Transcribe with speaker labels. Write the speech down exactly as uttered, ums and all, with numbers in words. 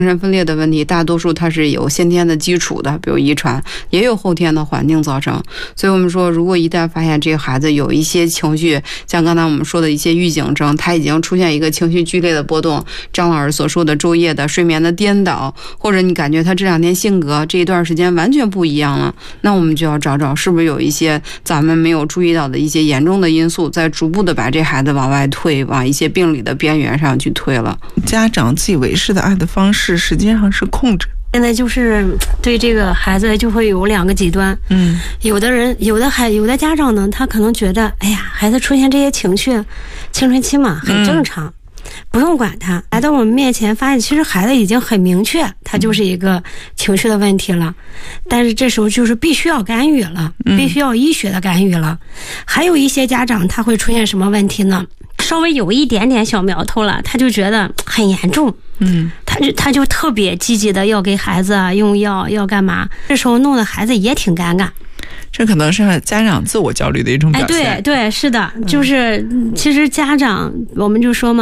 Speaker 1: 精神分裂的问题，大多数它是有先天的基础的，比如遗传，也有后天的环境造成。所以我们说，如果一旦发现这个孩子有一些情绪，像刚才我们说的一些预警症，他已经出现一个情绪剧烈的波动，张老师所说的昼夜的睡眠的颠倒，或者你感觉他这两天性格这一段时间完全不一样了，那我们就要找找是不是有一些咱们没有注意到的一些严重的因素，在逐步的把这孩子往外推，往一些病理的边缘上去推了。
Speaker 2: 家长自以为是的爱的方式实际上是控制。
Speaker 3: 现在就是对这个孩子就会有两个极端，嗯，有的人有的孩有的家长呢，他可能觉得，哎呀，孩子出现这些情绪，青春期嘛很正常，嗯，不用管他。来到我们面前，发现其实孩子已经很明确，他就是一个情绪的问题了，但是这时候就是必须要干预了，必须要医学的干预了。还有一些家长他会出现什么问题呢？稍微有一点点小苗头了，他就觉得很严重，嗯，他就他就特别积极的要给孩子啊用药，要干嘛？这时候弄得孩子也挺尴尬。
Speaker 2: 这可能是家长自我焦虑的一种表现。
Speaker 3: 哎，对对，是的，就是其实家长我们就说嘛。